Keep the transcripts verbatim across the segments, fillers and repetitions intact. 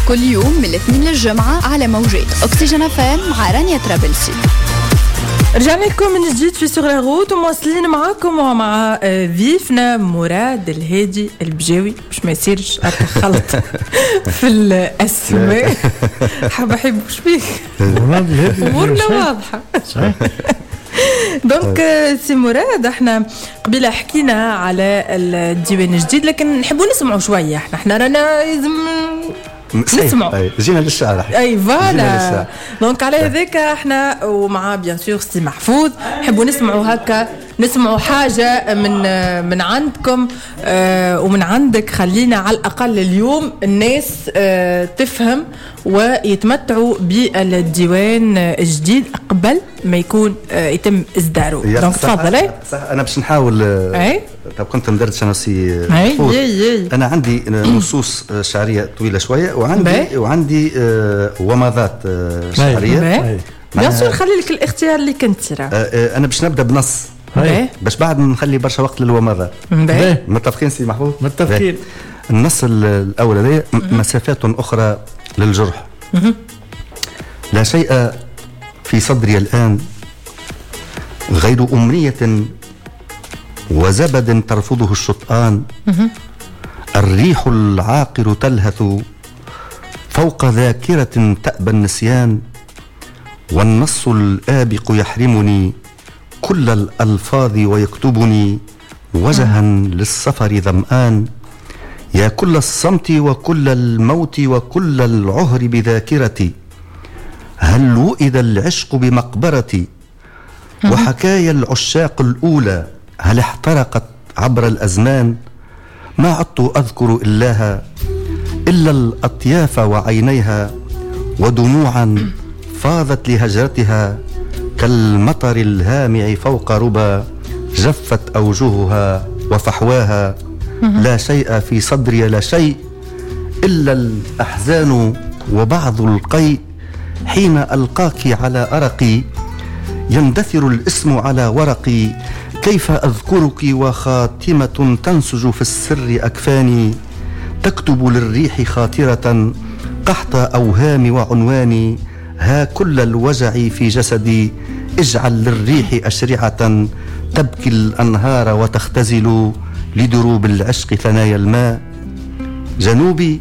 كل يوم من الاثنين للجمعة على موجات أكسجين اف ام مع رانيا ترابلسي. رجعنا لكم من جديد في سوغ لا روت ومواصلين معاكم ومع ضيفنا مراد الهادي البجاوي. مش ما يصيرش اتخلط في الاسماء. حاب احب وش بيك مراد الهادي امورنا واضحه صحيح. دونك سي مراد، احنا قبيله حكينا على الديوان الجديد لكن نحبوا نسمعوا شويه. احنا احنا رانا لازم نسمعوا، جينا للشعر. اي فوالا. دونك على هذاك احنا ومع بيان سور سي محفوظ نحبوا نسمعوا هكا، نسمعوا حاجه من من عندكم اه ومن عندك. خلينا على الاقل اليوم الناس اه تفهم ويتمتعوا بالديوان الجديد قبل ما يكون اه يتم اصداره. دونك تفضل. صح، انا باش نحاول. اي طب كنت ندرس انا سي محفوظ. انا عندي نصوص شعريه طويله شويه وعندي بي. وعندي اه ومضات اه شعريه. بيان سور خلي لك الاختيار اللي كنت ترى. اه انا باش نبدا بنص باش بعد نخلي برشا وقت للومضات. متفقين سي محفوظ؟ متفقين. النص الاول هذا مسافات اخرى للجرح. لا شيء في صدري الان غير امنيه وزبد ترفضه الشطآن. الريح العاقر تلهث فوق ذاكرة تأبى النسيان، والنص الآبق يحرمني كل الألفاظ ويكتبني وجها للسفر ظمآن. يا كل الصمت وكل الموت وكل العهر بذاكرتي، هل وئد العشق بمقبرتي؟ وحكايا العشاق الأولى هل احترقت عبر الأزمان؟ ما عدت أذكر إلاها إلا الأطياف وعينيها، ودموعا فاضت لهجرتها كالمطر الهامع فوق ربا جفت أوجهها وفحواها. لا شيء في صدري لا شيء إلا الأحزان وبعض القيء، حين ألقاك على أرقي يندثر الاسم على ورقي. كيف أذكرك وخاتمة تنسج في السر أكفاني، تكتب للريح خاطرة قحط أوهام وعنواني. ها كل الوجع في جسدي اجعل للريح أشرعة تبكي الأنهار وتختزل لدروب العشق ثنايا الماء. جنوبي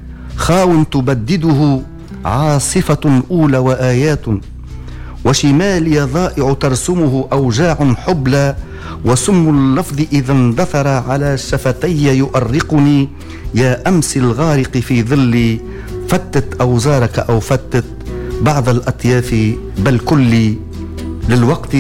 خاو تبدده عاصفة أولى وآيات، وشمالي ضائع ترسمه أوجاع حبلى، وسم اللفظ إذا اندثر على شفتي يؤرقني. يا أمس الغارق في ظلي فتت أوزارك أو فتت بعض الأطياف بل كلي. للوقت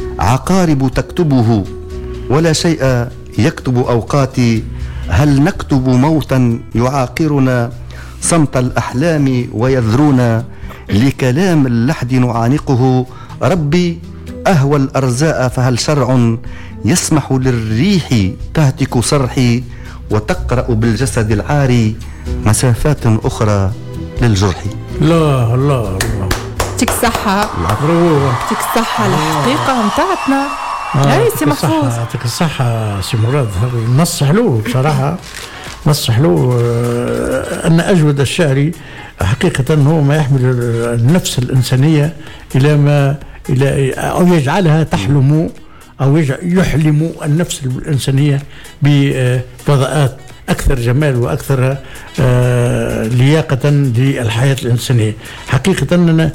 عقارب تكتبه ولا شيء يكتب أوقاتي. هل نكتب موتا يعاقرنا صمت الأحلام ويذرونا؟ لكلام اللحد نعانقه ربي أهوى الأرزاء. فهل شرع يسمح للريح تهتك صرحي وتقرأ بالجسد العاري مسافات أخرى للجرح؟ لا الله الله تك صحة تك صحة الحقيقة متاعتنا. هاي سي محفوظ تك الصحة سي مراد. النص حلو بصراحة، نص حلو. أن أجود الشعري حقيقة هو ما يحمل النفس الإنسانية إلى ما إلى أو يجعلها تحلم أو يحلم النفس الإنسانية بفضاءات أكثر جمال وأكثر لياقة للحياة الإنسانية. حقيقة أنا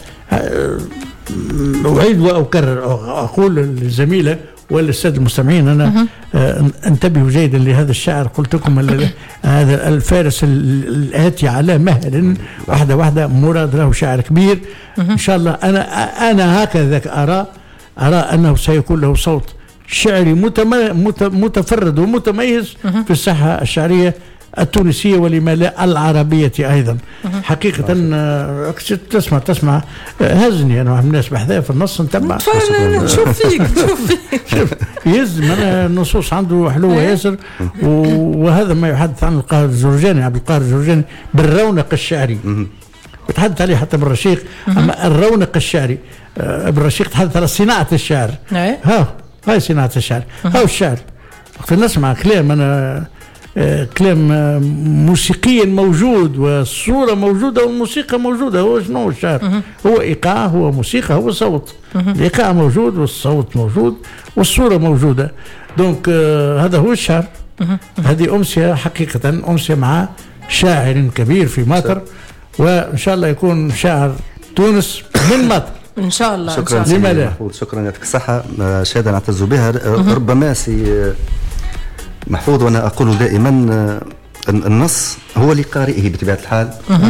أعيد وأكرر أقول للزميلة وللسادة المستمعين أنا انتبهوا جيدا لهذا الشعر. قلت لكم هذا الفارس الآتي على مهل واحدة واحدة. مراد له شعر كبير إن شاء الله. أنا أنا هكذا أرى أرى أنه سيكون له صوت شعري متفرد ومتميز في الساحة الشعرية التونسية ولما لا العربية أيضا. حقيقة تسمع تسمع هزني أنا من الناس بحذاء في النص نتبع شوف فيك شوف فيك يزم. أنا النصوص عنده حلوة ياسر، وهذا ما يحدث عن القاهر الجرجاني عبد القاهر الجرجاني بالرونق الشعري. بتحدث عليه حتى بالرشيق. أما الرونق الشعري بالرشيق تحدث على صناعة الشعر. ها هاي صناعة الشعر. هاو الشعر وقت نسمع كلام أنا كلام موسيقيا موجود والصورة موجودة والموسيقى موجودة. هو شنو الشعر؟ هو إيقاع، هو موسيقى، هو صوت. الإيقاع موجود والصوت موجود والصورة موجودة. دونك هذا هو الشعر. هذه أمسية حقيقة، أمسية مع شاعر كبير في مصر، وإن شاء الله يكون شاعر تونس من مصر ان شاء الله. شكرا سيدي محفوظ، شكرا يعطيك الصحة. شهادة نعتز بها. ربما سي محفوظ، وانا اقول دائما النص هو لقارئه بطبيعة الحال،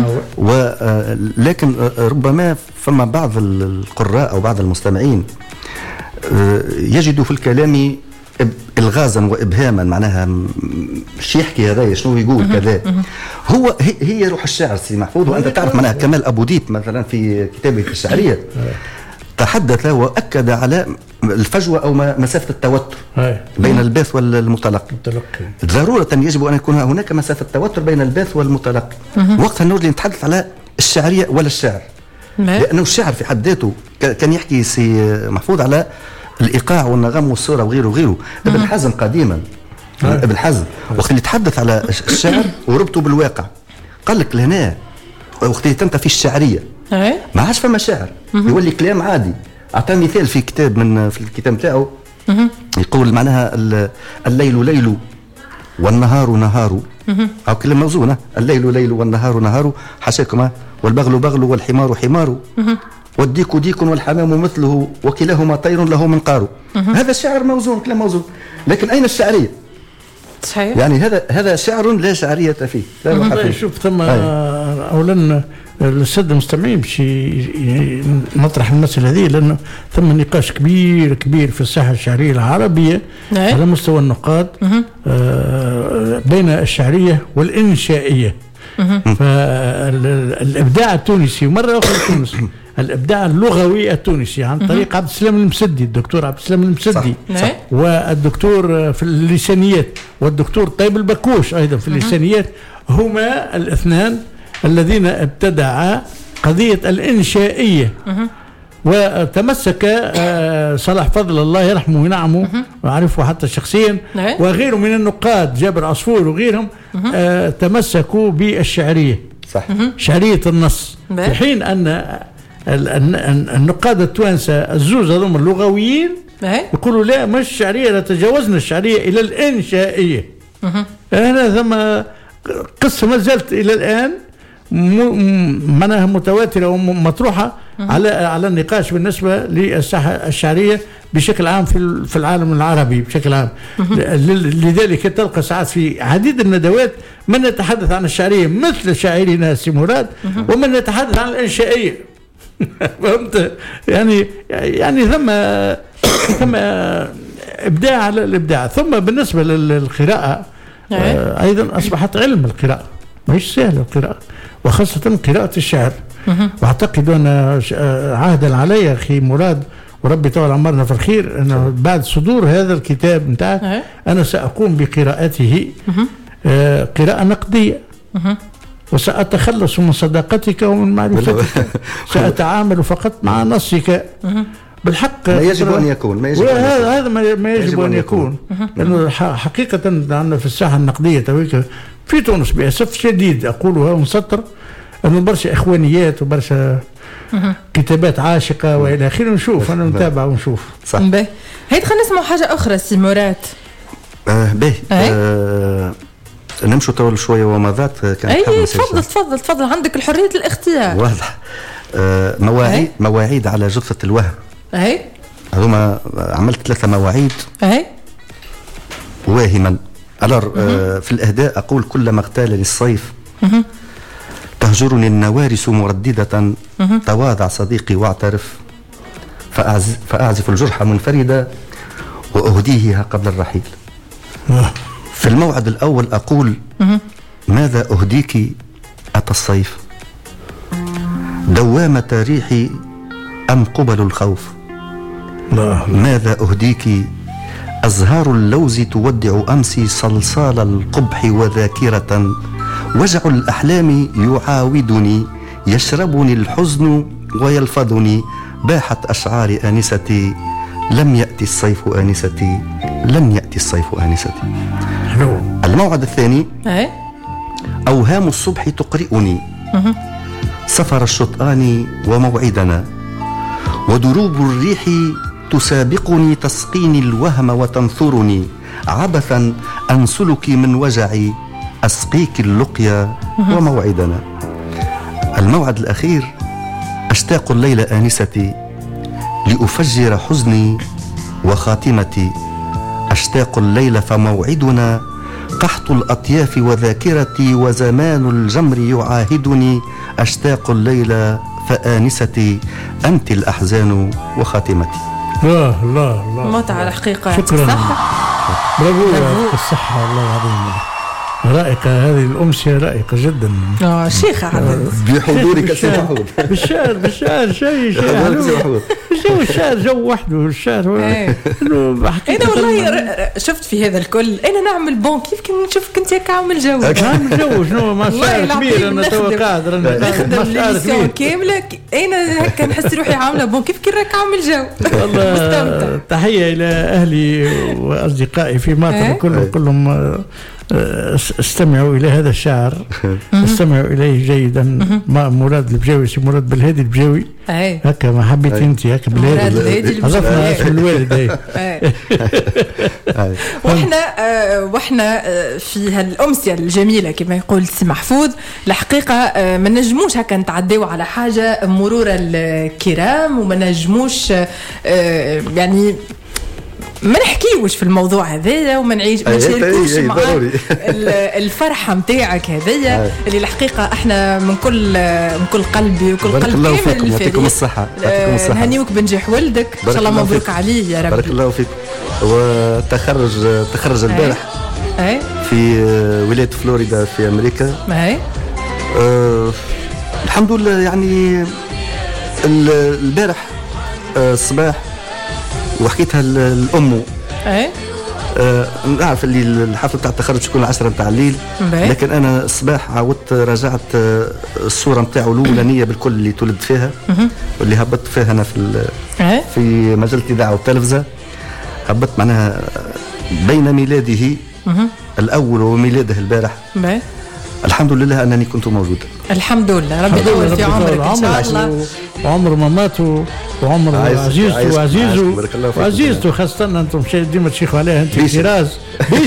ولكن ربما فما بعض القراء او بعض المستمعين يجدوا في الكلام الغازا وابهاما، معناها شو يحكي هذا، شنو يقول كذا. هو هي روح الشعر سي محفوظ. وانت تعرف معناها كمال ابو ديب مثلا في كتابه الشعريه تحدث واكد على الفجوه او مسافه التوتر بين الباث والمتلقي. ضروره يجب ان يكون هناك مسافه توتر بين الباث والمتلقي. وقتها نريد نتحدث على الشعريه ولا الشعر، لانه الشعر في حد ذاته كان يحكي سي محفوظ على الإيقاع والنغم والصورة وغيره وغيره. ابن حزم قديما، ابن حزم وقت اللي يتحدث على الشعر وربطه بالواقع قال لك لهنا وقت اللي انت في الشعرية ما عادش فما شعر، يولي كلام عادي. أعطى مثال في كتاب من في الكتاب تاعو يقول معناها الليل ليل والنهار نهار، أو كلمة موزونة، الليل ليل والنهار نهار حاشاكم، والبغل بغل والحمار حمار والديك ديك والحمام مثله وكلاهما طير له منقار. هذا الشعر موزون، كلام موزون، لكن أين الشعرية؟ صحيح. يعني هذا هذا شعر لا شعرية فيه. لا شوف ثم أولا السادة المستمعين باش نطرح المسألة هذه، لأنه ثم نقاش كبير كبير في الساحة الشعرية العربية على مستوى النقاد بين الشعرية والإنشائية. فالإبداع التونسي مرة أخرى تونس الإبداع اللغوي التونسي عن طريق عبد السلام المسدي، الدكتور عبد السلام المسدي، صح. صح. والدكتور في اللسانيات والدكتور طيب البكوش أيضا في اللسانيات، هما الاثنان الذين ابتدعا قضية الإنشائية. وتمسك صلاح فضل الله يرحمه وينعمه وأعرفه حتى شخصيا وغيره من النقاد، جابر عصفور وغيرهم، تمسكوا بالشعرية، صح. شعرية النص، في حين أن النقاد التوانسة الزوز هذوما اللغويين يقولوا لا، مش الشعرية، لا تجاوزنا الشعرية إلى الإنشائية. هنا ثم قصة ما زالت إلى الآن معناها متواترة ومطروحة على على النقاش بالنسبة للساحة الشعرية بشكل عام في في العالم العربي بشكل عام. لذلك تلقى ساعات في عديد الندوات من يتحدث عن الشعرية مثل شاعرنا سي مراد، ومن يتحدث عن الإنشائية. فهمت؟ يعني يعني ثم ثم إبداع على الإبداع. ثم بالنسبة للقراءة أيضا أصبحت علم القراءة، مش سهل القراءة، وخاصة قراءة الشعر. واعتقد أن عهدا علي أخي مراد وربي طول عمرنا في الخير، أنه بعد صدور هذا الكتاب نتاعك أنا سأقوم بقراءته قراءة نقدية، وسأتخلص من صداقتك ومن معرفتك. سأتعامل فقط مع نصك بالحق. ما يجب أن يكون، ما يجب هذا هذا ما يجب أن يكون، لأنه حقيقة عندنا في الساحة النقدية تويك في تونس بأسف شديد أقولها مسطر، أنه برشا إخوانيات وبرشا كتابات عاشقة وإلى آخره. نشوف أنا نتابع ونشوف. صح. باهي، هيك خلينا نسمع حاجة أخرى سي مراد. آه باهي. آه نمشوا طول شوية ومضات. أي تفضل تفضل تفضل، عندك الحرية الاختيار. واضح. آه مواعيد مواعيد على جثة الوهم. أي. هذوما عملت ثلاثة مواعيد. أي. واهما. ألر آه في الأهداء أقول كلما اغتال الصيف تهجرني النوارس مرددة، تواضع صديقي واعترف، فأعزف, فأعزف الجرح منفردة وأهديها قبل الرحيل. في الموعد الأول أقول ماذا أهديك أتى الصيف، دوامة ريحي أم قبل الخوف، ماذا أهديك أزهار اللوز تودع أمسي صلصال القبح وذاكرة، وجع الأحلام يعاودني يشربني الحزن ويلفظني، باحت أشعار آنستي لم يأتي الصيف آنستي، لم يأتي الصيف آنستي. الموعد الثاني اي أوهام الصبح تقرئني سفر الشطآن وموعدنا، ودروب الريح تسابقني تسقيني الوهم وتنثرني، عبثا أنسلك من وجعي أسقيك اللقيا وموعدنا. الموعد الأخير أشتاق الليل آنستي لأفجر حزني وخاتمتي، أشتاق الليل فموعدنا قحط الأطياف وذاكرتي، وزمان الجمر يعاهدني، أشتاق الليل فآنستي أنت الأحزان وخاتمتي. الله الله الله متعة الحقيقة. شكرا. صح. برافو يعطيك الصحة والله العظيم. رائقة هذه الأمسية، رائقة جدا. اه شيخة عدد بحضورك سي محمود. بالشعر بالشعر شيء شيء حلو. جو الشعر جو وحده الشعر. انا والله شفت في هذا الكل انا نعمل بون كيف كنت نشوفك انت هكا عامل جو. عامل جو شنو ما شعر كبير. انا تو قاعد نخدم الليسيون كاملة انا هكا نحس روحي عاملة بون كيف كي راك عامل جو. والله تحية إلى أهلي وأصدقائي في مصر كلهم كلهم استمعوا إلى هذا الشعر، استمعوا إليه جيدا. ما مراد البجاوي سي مراد بالهادي البجاوي هكا ما حبيت انت هكا بالهادي أضفنا اسم الوالد هاي. واحنا واحنا في هالأمسية الجميلة كما يقول سي محفوظ الحقيقة ما نجموش هكا نتعداو على حاجة مرور الكرام، وما نجموش يعني ما نحكيوش في الموضوع هذايا وما نعيش ما نشاركوش معاه الفرحه نتاعك هذيا اللي الحقيقه احنا من كل من كل قلبي وكل قلب كامل يعطيكم الصحه. يعطيكم الصحه. نهنيوك بنجاح ولدك ان شاء الله مبروك عليه يا رب. بارك الله فيك. وتخرج تخرج البارح اي في ولايه فلوريدا في امريكا. اي أه الحمد لله. يعني البارح الصباح وحكيتها الأم. ايه آه نعرف اللي الحفله تاع التخرج تكون العشرة نتاع الليل، لكن انا الصباح عاودت راجعت الصوره نتاعو الاولانيه بالكل اللي تولد فيها واللي هبطت فيها انا في في مجله الاذاعه والتلفزه. هبطت معناها بين ميلاده الاول وميلاده البارح. الحمد لله انني كنت موجود. الحمد لله. ربي يطول في عمرك ان شاء الله، وعمر ماماته وعمر عزيزته وعزيزه وعزيزته خاصة أنتم ديما تشيخوا عليها أنت كراز بيش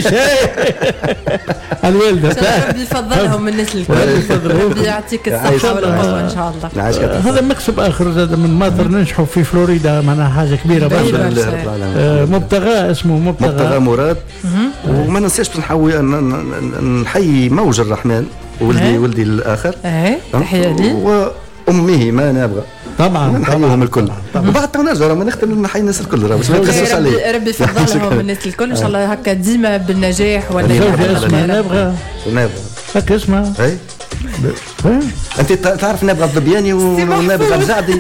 الوالدة. ربي يفضلهم من الناس الكل. ربي يعطيك الصحة والقوة إن شاء الله. هذا مكسب آخر زاد من مصر ننجحوا في فلوريدا معناها حاجة كبيرة برشا. مبتغى اسمه مبتغى مبتغى مراد. وما ننساش نحوي نحيي موج الرحمن ولدي ولدي الآخر. تحية لي. وأمه ما نبغى طبعا نحييهم الكل. وبعد نرجع ما نختم نحيي الناس الكل باش ما نقصرش عليه. ربي يفضلهم الناس الكل ان شاء الله هكا ديما بالنجاح. ولا اسمها نبغى نبغى هكا اسمها اي انت تعرف نبغى الضبياني ونبغى الجعدي.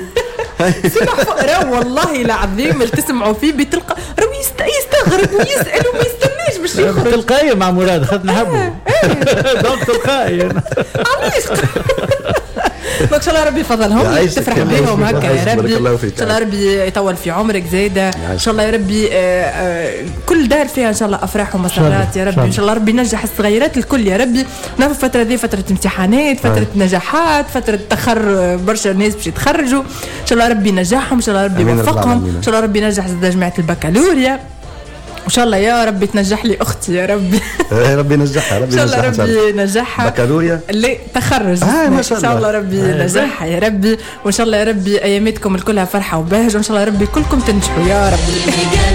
راه والله العظيم اللي تسمعوا فيه بتلقى راه يستغرب ويسال وما يستناش باش يخرج تلقائي مع مراد خدنا نحبه دونك تلقائي علاش ان شاء الله ربي يفضلهم تفرح بهم هكا يا ربي. ان شاء الله ربي يطول في عمرك زايده. ان شاء الله يا ربي كل دار فيها ان شاء الله افراح ومسرات يا ربي. ان شاء الله ربي ينجح الصغيرات الكل يا ربي. نعرف الفتره ذي فتره امتحانات، فتره نجاحات، فتره تخرج برشا ناس باش يتخرجوا. ان شاء الله ربي ينجحهم، ان شاء الله ربي يوفقهم، ان شاء الله ربي ينجح جماعه البكالوريا. ان شاء الله يا ربي تنجح لي اختي يا ربي. يا ربي نجحها. ربي ان شاء الله ربي ينجحها. بكالوريا اللي تخرج آه ما شاء الله. ان شاء الله ربي ينجحها يا ربي. وان شاء الله يا ربي اياماتكم الكلها فرحه وبهجه. وان شاء الله ربي كلكم تنجحوا يا ربي.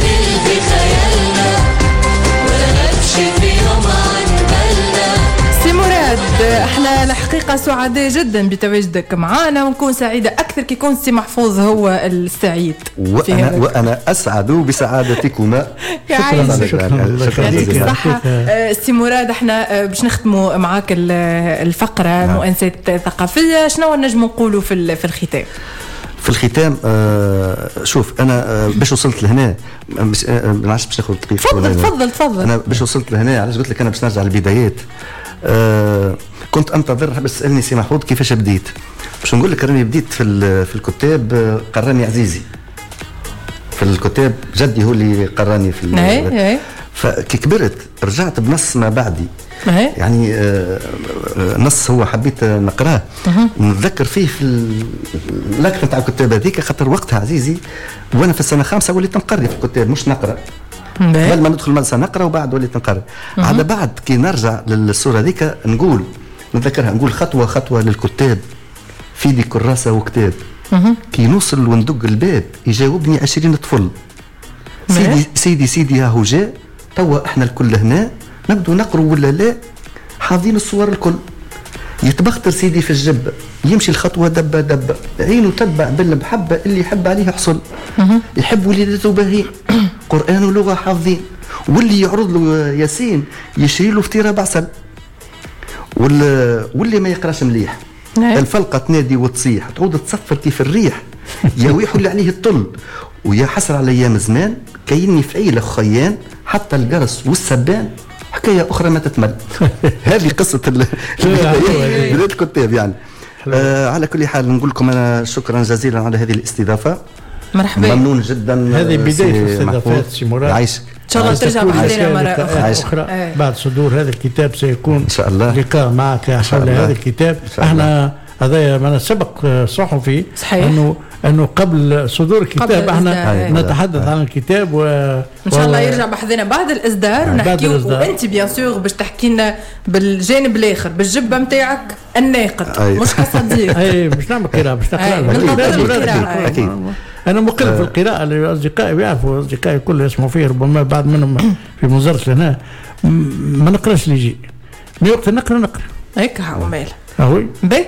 سي مراد احنا الحقيقه سعداء جدا بتواجدك معنا، ونكون سعيده اكثر كي يكون سي محفوظ هو السعيد. وانا وانا اسعد بسعادتكما. شكرا شكرا يعطيك الصحه. سي مراد احنا باش نختموا معاك الفقره مؤنسات ثقافيه. شنو نجم نقولوا في في الختام؟ في الختام آه شوف انا آه باش وصلت لهنا ما نعرفش باش ناخذ دقيقه. تفضل تفضل تفضل. انا باش وصلت لهنا علاش قلت لك انا باش نرجع للبدايات. آه كنت انتظر حاب تسالني سي محفوظ كيفاش بديت. باش نقول لك راني بديت في في الكتاب. قراني عزيزي في الكتاب، جدي هو اللي قراني في فكي كبرت رجعت بنص ما بعدي يعني آه نص هو حبيت نقراه ونتذكر فيه في اللكنه تاع الكتاب هذيك، خاطر وقتها عزيزي وانا في السنه خامسه وليت نقري في الكتاب مش نقرا، قبل ما ندخل المدرسه نقرا وبعد وليت نقرا. عاد بعد كي نرجع للصوره هذيك نقول نتذكرها نقول خطوه خطوه للكتاب في دي كراسه وكتاب، كي نوصل وندق الباب يجاوبني عشرين طفل، سيدي سيدي سيدي هاهو جاء توا احنا الكل هنا نبدو نقروا ولا لا حافظين الصور الكل، يتبختر سيدي في الجبة يمشي الخطوة دبة دبة عينه تتبع بالمحبة اللي يحب عليه حصل، يحب وليدته باهين قرآن ولغة حافظين، واللي يعرض له ياسين يشري له فطيرة بعسل، واللي ما يقراش مليح الفلقة تنادي وتصيح تعود تصفر كيف الريح يا ويحو اللي عليه الطل، ويا حسر على ايام زمان كايني فعيل خيان حتى القرص والسبان حكايه اخرى ما تتمل. هذه قصه بدايه الكتاب يعني. آه على كل حال نقول لكم انا شكرا جزيلا على هذه الاستضافه. مرحبا. ممنون جدا. هذه بدايه الاستضافات سي مراد. عايشك. ان شاء الله ترجع بحضينا مره اخرى. أخرى. آه. بعد صدور هذا الكتاب سيكون ان شاء الله لقاء معك حول هذا الكتاب. احنا هذا من سبق صحفي صحيح. انه انه قبل صدور الكتاب احنا نتحدث عن الكتاب و ان شاء الله يرجع بحذنا بعد الاصدار ونحكيو، وانت بيان سور باش تحكي لنا بالجانب الاخر بالجبه نتاعك الناقد مش كصديق. اي مش نعمل قراءه باش نقرا اكيد. انا مقل في القراءه اللي اصدقائي بيعرفوا، اصدقائي كل يسمعوا فيه ربما بعض منهم في مزرعه هنا ما نقراش اللي يجي من وقت نقرا نقرا هيك هاو مال اهوي باهي.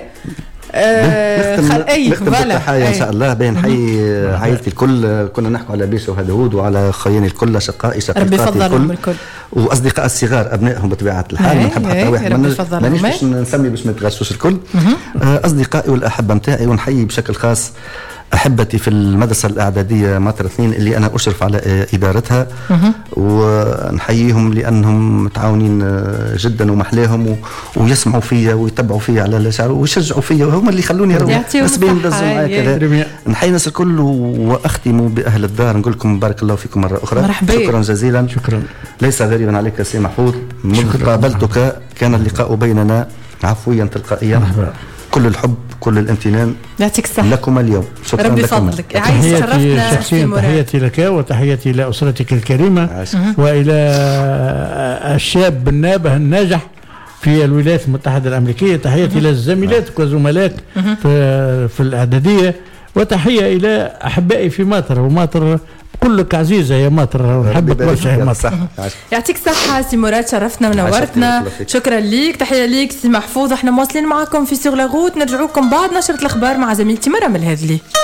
آه نختم نختم بالتحية إن شاء الله بين حي عائلتي الكل. كنا نحكوا على بيشة وهدهود وعلى خياني الكل شقائي شقيقاتي الكل, الكل وأصدقاء الصغار أبنائهم بطبيعة الحال ما نحب حتى واحد مانيش باش نسمي باش ما يتغشوش الكل. أصدقائي والأحبة متاعي، ونحيي بشكل خاص أحبتي في المدرسة الإعدادية مطر اثنين اللي أنا أشرف على إدارتها، ونحييهم لأنهم متعاونين جدا ومحلاهم ويسمعوا فيا ويتبعوا فيا على الأشعار ويشجعوا فيا وهم اللي خلوني بس بين دزوا معايا كذا. نحيي الناس الكل وأختم بأهل الدار نقول لكم بارك الله فيكم مرة أخرى. مرحبا. شكرا جزيلا. شكرا. ليس غريبا عليك سي محفوظ، منذ قابلتك كان اللقاء بيننا عفويا تلقائيا. مرحبا. كل الحب كل الامتنان يعطيك الصحة. لكم اليوم. شكرا ربي لكم. فضلك. عايش شرفتنا. تحياتي لك وتحياتي إلى أسرتك الكريمة وإلى الشاب النابه الناجح في الولايات المتحدة الأمريكية. تحياتي إلى زميلاتك وزملائك في, في الإعدادية، وتحية إلى أحبائي في مطر. ومطر كلك عزيزة يا مطر، نحبك برشا يا مطر. يعطيك الصحة سي مراد، شرفتنا ونورتنا. شكرا ليك. تحية ليك سي محفوظ. احنا مواصلين معكم في سوغ لا غوت، نرجعوكم بعد نشرة الأخبار مع زميلتي مرام الهذلي.